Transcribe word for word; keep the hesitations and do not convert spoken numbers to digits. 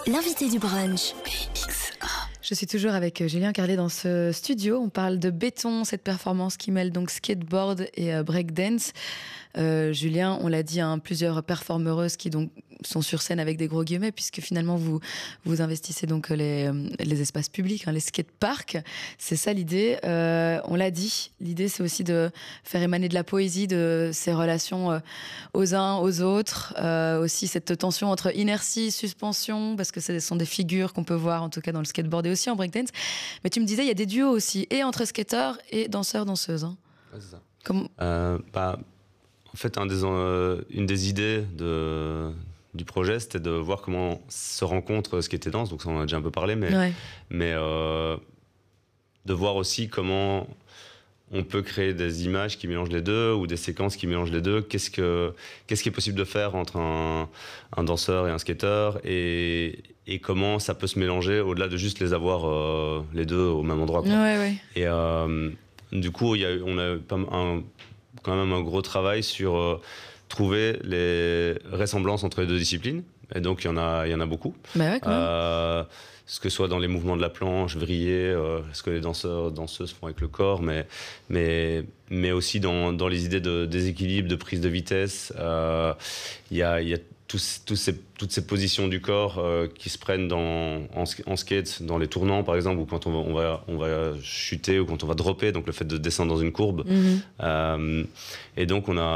L'invité du brunch. Je suis toujours avec Julien Carlet dans ce studio. On parle de béton, cette performance qui mêle donc skateboard et euh, breakdance. Euh, Julien, on l'a dit, hein, plusieurs performeuses qui donc sont sur scène avec des gros guillemets, puisque finalement vous vous investissez donc les les espaces publics, hein, les skateparks. C'est ça l'idée. Euh, on l'a dit, l'idée c'est aussi de faire émaner de la poésie de ces relations euh, aux uns aux autres. Euh, aussi cette tension entre inertie, suspension, parce que ce sont des figures qu'on peut voir en tout cas dans le skateboard et aussi en breakdance. Mais tu me disais, il y a des duos aussi, et entre skateurs et danseurs danseuses. Hein. Ouais, c'est ça. Comme... Euh, bah, en fait, un des, euh, une des idées de, du projet, c'était de voir comment se rencontre skate et danse. Donc ça, on en a déjà un peu parlé, mais, ouais. mais euh, de voir aussi comment on peut créer des images qui mélangent les deux ou des séquences qui mélangent les deux. Qu'est-ce, que, qu'est-ce qui est possible de faire entre un, un danseur et un skateur et, et comment ça peut se mélanger au-delà de juste les avoir euh, les deux au même endroit, quoi. Ouais, ouais. Et euh, du coup, il y a, on a pas un, quand même un gros travail sur euh, trouver les ressemblances entre les deux disciplines. Et donc, il y en a, il y en a beaucoup. Bah ouais, quand même. Euh, ce que ce soit dans les mouvements de la planche, vriller, euh, ce que les danseurs, danseuses font avec le corps, mais, mais, mais aussi dans, dans les idées de déséquilibre, de prise de vitesse. Euh, il y a, il y a tous, tous ces, toutes ces positions du corps euh, qui se prennent dans, en, en skate, dans les tournants par exemple, ou quand on va, on, va, on va chuter ou quand on va dropper, donc le fait de descendre dans une courbe. Mm-hmm. Euh, et donc on a,